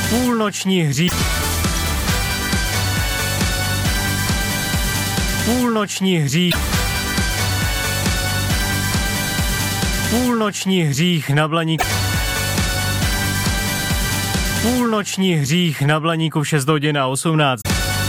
Půlnoční hřích. Půlnoční hřích. Půlnoční hřích na Blaníku. Půlnoční hřích na Blaníku v 6 hodin a 18.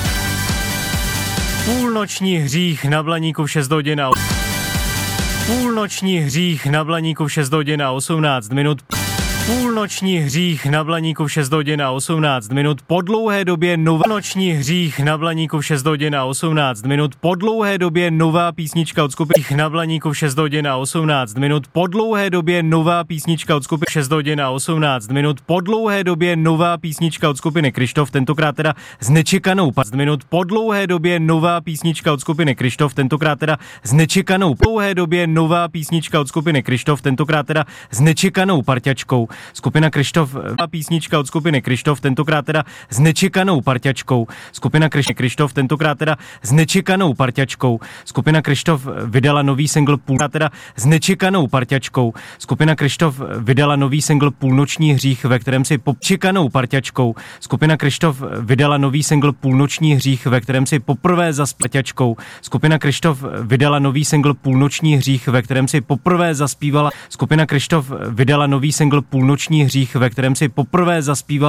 Půlnoční hřích na Blaníku v 6 hodin a Půlnoční hřích na Blaníku v 6 hodin a 18 minut. Půlnoční hřích na Blaníku v 6 hodin a 18 minut. Po dlouhé době nová noční hřích na Blaníku v 6 hodin a 18 minut. Po dlouhé době nová písnička od skupiny na Blaníku v 6 hodin a 18 minut. Po dlouhé době nová písnička od skupiny 6 hodin a 18 minut. Po dlouhé době nová písnička od skupiny Kryštof, tentokrát teda s nečekanou 15 minut. Po dlouhé době nová písnička od skupiny Kryštof, tentokrát teda s nečekanou. Po dlouhé době nová písnička od skupiny Kryštof, tentokrát teda s nečekanou parťačkou. Skupina Kryštof, písnička od skupiny Kryštof, tentokrát teda s nečekanou parťačkou. Skupina Kryštof, tentokrát teda s nečekanou parťačkou. Skupina Kryštof vydala nový single teda s nečekanou parťačkou. Skupina Kryštof vydala nový single Půlnoční hřích, ve kterém si čekanou parťačkou. Skupina Kryštof vydala nový single Půlnoční hřích, ve kterém si poprvé zaspěťačkou. Skupina Kryštof vydala nový single Půlnoční hřích, ve kterém si poprvé zaspívala. Skupina Kryštof vydala nový single Půlnoční hřích, ve kterém si poprvé zaspíval